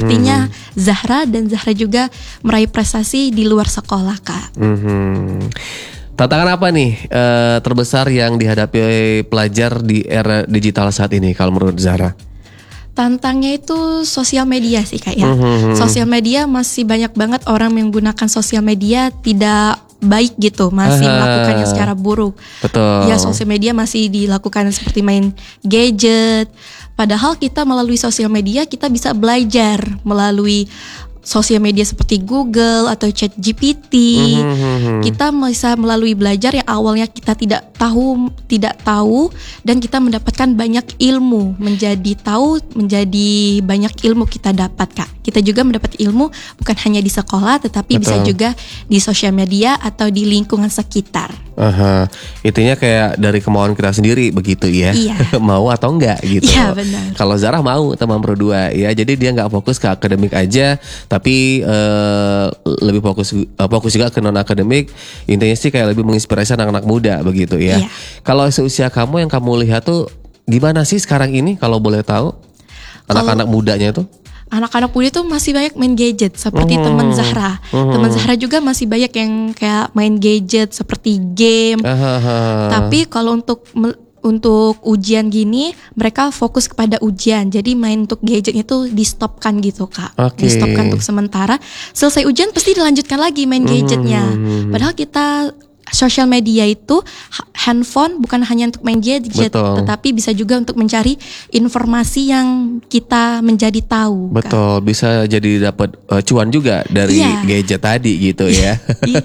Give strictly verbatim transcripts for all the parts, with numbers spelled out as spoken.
Pastinya mm-hmm. Zahra dan Zahra juga meraih prestasi di luar sekolah, Kak. Mm-hmm. Tantangan apa nih uh, terbesar yang dihadapi pelajar di era digital saat ini kalau menurut Zahra? Tantangnya itu sosial media sih Kak ya. Mm-hmm. Sosial media masih banyak banget orang menggunakan sosial media tidak baik gitu, masih Aha. melakukannya secara buruk. Betul. Ya, sosial media masih dilakukan seperti main gadget. Padahal kita melalui sosial media kita bisa belajar melalui sosial media seperti Google atau ChatGPT. Mm-hmm. Kita bisa melalui belajar yang awalnya kita tidak tahu, tidak tahu dan kita mendapatkan banyak ilmu, menjadi tahu, menjadi banyak ilmu kita dapat, Kak. Kita juga mendapat ilmu bukan hanya di sekolah tetapi Betul. Bisa juga di sosial media atau di lingkungan sekitar. Aha, intinya kayak dari kemauan kita sendiri begitu ya. Iya. Mau atau enggak gitu. Iya, benar. Kalau Zahra mau teman Pro dua ya, jadi dia nggak fokus ke akademik aja, tapi uh, lebih fokus uh, fokus juga ke non akademik. Intinya sih kayak lebih menginspirasi anak-anak muda begitu ya. Iya. Kalau seusia kamu yang kamu lihat tuh gimana sih sekarang ini kalau boleh tahu anak-anak kalo... mudanya tuh? Anak-anak muda tuh masih banyak main gadget seperti uh-huh. teman Zahra. Uh-huh. Teman Zahra juga masih banyak yang kayak main gadget seperti game. Uh-huh. Tapi kalau untuk untuk ujian gini mereka fokus kepada ujian. Jadi main untuk gadgetnya tuh di stopkan gitu, Kak. Okay. Di stopkan untuk sementara. Selesai ujian pasti dilanjutkan lagi main gadgetnya. Uh-huh. Padahal kita sosial media itu handphone bukan hanya untuk main gadget, Betul. Tetapi bisa juga untuk mencari informasi yang kita menjadi tahu. Betul, Kak. Bisa jadi dapat uh, cuan juga dari yeah. gadget tadi gitu ya. Yeah.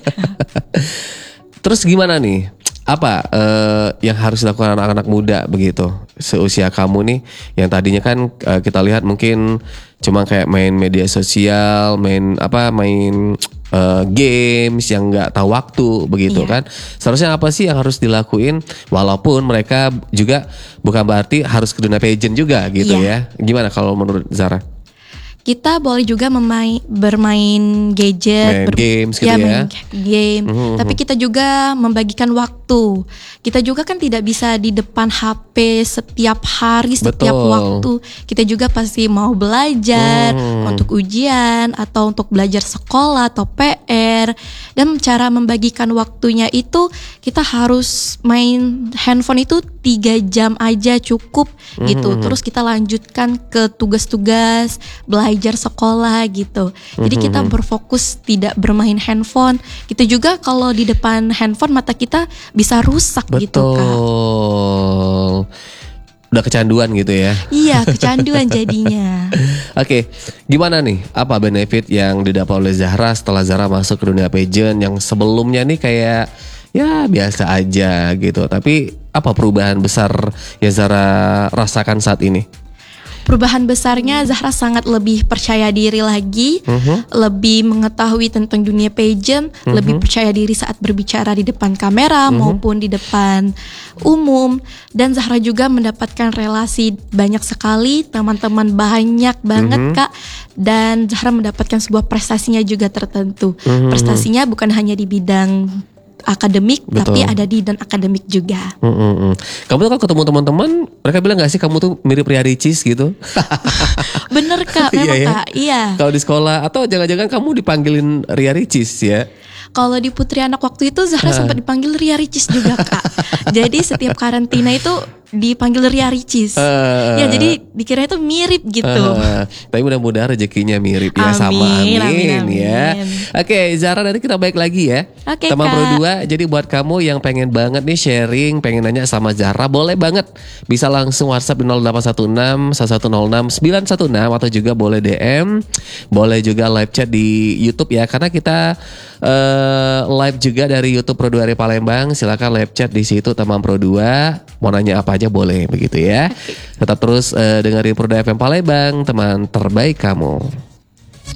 Terus gimana nih? Apa uh, yang harus dilakukan anak-anak muda begitu seusia kamu nih? Yang tadinya kan uh, kita lihat mungkin cuma kayak main media sosial, main apa, main Uh, games yang nggak tahu waktu begitu yeah. kan. Seharusnya apa sih yang harus dilakuin walaupun mereka juga bukan berarti harus ke dunia pageant juga gitu yeah. ya. Gimana kalau menurut Zahra? Kita boleh juga memain, bermain gadget, main ber, games gitu ya, ya. Main game. Mm-hmm. Tapi kita juga membagikan waktu. Kita juga kan tidak bisa di depan H P setiap hari, setiap Betul. waktu. Kita juga pasti mau belajar mm. untuk ujian atau untuk belajar sekolah atau P R. Dan cara membagikan waktunya itu kita harus main handphone itu tiga jam aja cukup mm-hmm. gitu. Terus kita lanjutkan ke tugas-tugas belajar sekolah gitu. Jadi mm-hmm. kita berfokus tidak bermain handphone. Kita juga kalau di depan handphone mata kita bisa rusak. Betul. Gitu, Kak. Udah kecanduan gitu ya. Iya, kecanduan jadinya. Oke, gimana nih? Apa benefit yang didapat oleh Zahra setelah Zahra masuk ke dunia pageant yang sebelumnya nih kayak ya biasa aja gitu. Tapi apa perubahan besar yang Zahra rasakan saat ini? Perubahan besarnya Zahra sangat lebih percaya diri lagi, uh-huh. lebih mengetahui tentang dunia pageant, uh-huh. lebih percaya diri saat berbicara di depan kamera uh-huh. maupun di depan umum. Dan Zahra juga mendapatkan relasi banyak sekali, teman-teman banyak banget uh-huh. Kak. Dan Zahra mendapatkan sebuah prestasinya juga tertentu. Uh-huh. Prestasinya bukan hanya di bidang akademik, Betul. Tapi ada di dan akademik juga. Mm-mm. Kamu tuh kalau ketemu teman-teman, mereka bilang nggak sih kamu tuh mirip Ria Ricis gitu? Bener Kak, memang iya, Kak, iya. Kalau di sekolah atau jangan-jangan kamu dipanggilin Ria Ricis ya? Kalau di Putri Anak waktu itu Zahra sempat dipanggil Ria Ricis juga Kak. Jadi setiap karantina itu dipanggil Ria Ricis. Uh, ya jadi dikira itu mirip gitu. Uh, tapi mudah-mudahan rezekinya mirip ya. Amin, sama amin, amin, amin. ya. Oke, Zahra, nanti kita balik lagi ya. Oke, Teman Kak. Pro dua. Jadi buat kamu yang pengen banget nih sharing, pengen nanya sama Zahra, boleh banget. Bisa langsung WhatsApp di nol delapan satu enam satu satu nol enam sembilan satu enam atau juga boleh D M, boleh juga live chat di YouTube ya, karena kita uh, live juga dari YouTube Pro dua dari Palembang. Silakan live chat di situ teman Pro dua. Mau nanya apa aja boleh begitu ya. Tetap terus uh, dengerin Pro dua F M Palembang, teman terbaik kamu.